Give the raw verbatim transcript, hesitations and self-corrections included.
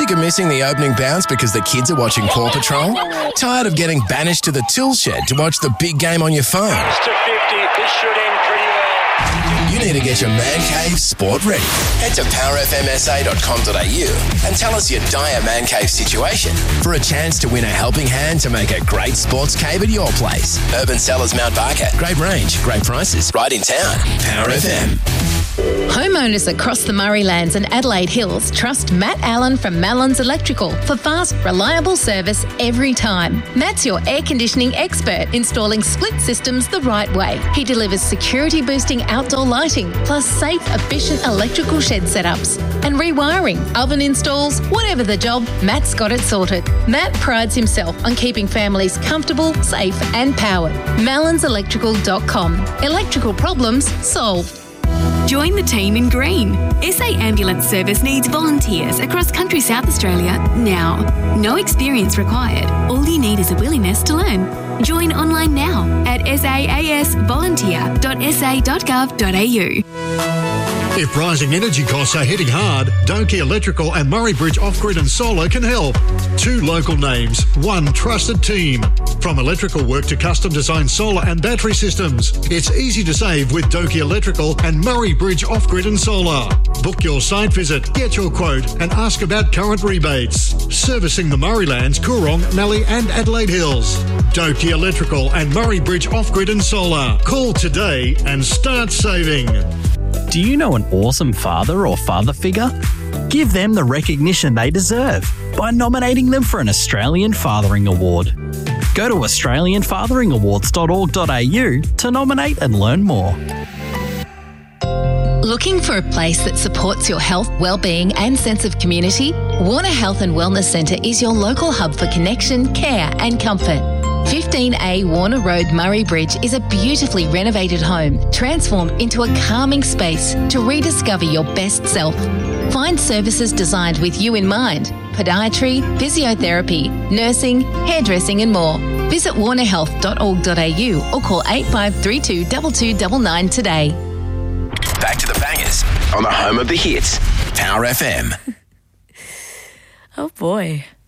Sick of missing the opening bounce because the kids are watching Paw Patrol? Tired of getting banished to the tool shed to watch the big game on your phone? It's to fifty. This should end pretty well. You need to get your man cave sport ready. Head to power f m s a dot com dot a u and tell us your dire man cave situation for a chance to win a helping hand to make a great sports cave at your place. Urban Cellars Mount Barker. Great range, great prices, right in town. Power F M. Homeowners across the Murraylands and Adelaide Hills trust Matt Allen from Mallon's Electrical for fast, reliable service every time. Matt's your air conditioning expert, installing split systems the right way. He delivers security-boosting outdoor lighting, plus safe, efficient electrical shed setups. And rewiring, oven installs, whatever the job, Matt's got it sorted. Matt prides himself on keeping families comfortable, safe and powered. mallons electrical dot com. Electrical problems solved. Join the team in green. S A Ambulance Service needs volunteers across country South Australia now. No experience required. All you need is a willingness to learn. Join online now at s a a s volunteer dot s a dot gov dot a u. If rising energy costs are hitting hard, Donkey Electrical and Murray Bridge Off-Grid and Solar can help. Two local names, one trusted team. From electrical work to custom designed solar and battery systems, it's easy to save with Donkey Electrical and Murray Bridge Off-Grid and Solar. Book your site visit, get your quote and ask about current rebates. Servicing the Murraylands, Coorong, Mallee and Adelaide Hills. Donkey Electrical and Murray Bridge Off-Grid and Solar. Call today and start saving. Do you know an awesome father or father figure? Give them the recognition they deserve by nominating them for an Australian Fathering Award. Go to australian fathering awards dot org dot a u to nominate and learn more. Looking for a place that supports your health, well-being and sense of community? Warner Health and Wellness Centre is your local hub for connection, care and comfort. fifteen A Warner Road, Murray Bridge is a beautifully renovated home transformed into a calming space to rediscover your best self. Find services designed with you in mind: podiatry, physiotherapy, nursing, hairdressing and more. Visit warner health dot org dot a u or call eight five three two two two nine nine today. Back to the bangers on the home of the hits. Power F M. Oh boy.